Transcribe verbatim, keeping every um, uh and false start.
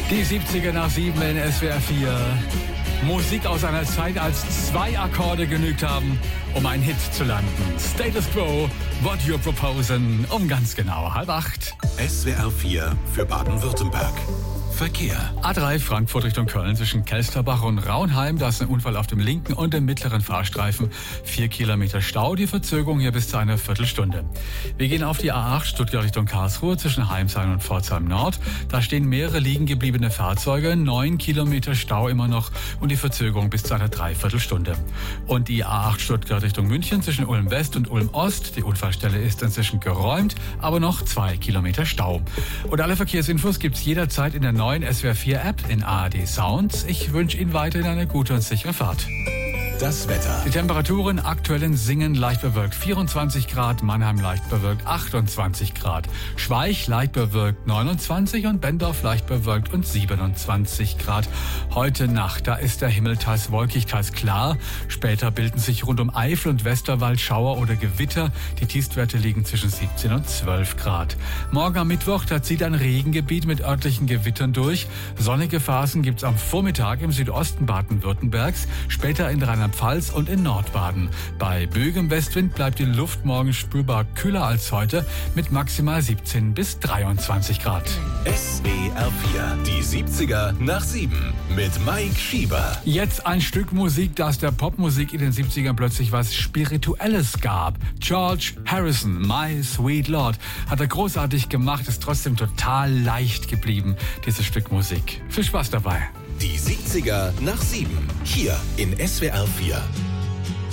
Die siebziger nach sieben in S W R vier. Musik aus einer Zeit, als zwei Akkorde genügt haben, um einen Hit zu landen. Status Quo, What You're Proposing, um ganz genau halb acht. S W R vier für Baden-Württemberg. Verkehr. A drei Frankfurt Richtung Köln zwischen Kelsterbach und Raunheim. Da ist ein Unfall auf dem linken und dem mittleren Fahrstreifen. Vier Kilometer Stau, die Verzögerung hier bis zu einer Viertelstunde. Wir gehen auf die A acht Stuttgart Richtung Karlsruhe zwischen Heimsheim und Pforzheim Nord. Da stehen mehrere liegen gebliebene Fahrzeuge. Neun Kilometer Stau immer noch und die Verzögerung bis zu einer Dreiviertelstunde. Und die A acht Stuttgart Richtung München zwischen Ulm West und Ulm Ost. Die Unfallstelle ist inzwischen geräumt, aber noch zwei Kilometer Stau. Und alle Verkehrsinfos gibt's jederzeit in der neuen S W R vier App in A R D Sounds. Ich wünsche Ihnen weiterhin eine gute und sichere Fahrt. Das Wetter. Die Temperaturen aktuell in Singen leicht bewölkt vierundzwanzig Grad, Mannheim leicht bewölkt achtundzwanzig Grad, Schweich leicht bewölkt neunundzwanzig und Bendorf leicht bewölkt und siebenundzwanzig Grad. Heute Nacht, da ist der Himmel teils wolkig, teils klar. Später bilden sich rund um Eifel und Westerwald Schauer oder Gewitter. Die Tiefstwerte liegen zwischen siebzehn und zwölf Grad. Morgen am Mittwoch, da zieht ein Regengebiet mit örtlichen Gewittern durch. Sonnige Phasen gibt's am Vormittag im Südosten Baden-Württembergs, später in Rheinland-Pfalz und in Nordbaden. Bei böigem Westwind bleibt die Luft morgen spürbar kühler als heute mit maximal siebzehn bis dreiundzwanzig Grad. S W R vier, die siebziger nach sieben mit Mike Schieber. Jetzt ein Stück Musik, das der Popmusik in den siebzigern plötzlich was Spirituelles gab. George Harrison, My Sweet Lord, hat er großartig gemacht, ist trotzdem total leicht geblieben, dieses Stück Musik. Viel Spaß dabei. Die siebziger nach sieben, hier in S W R vier.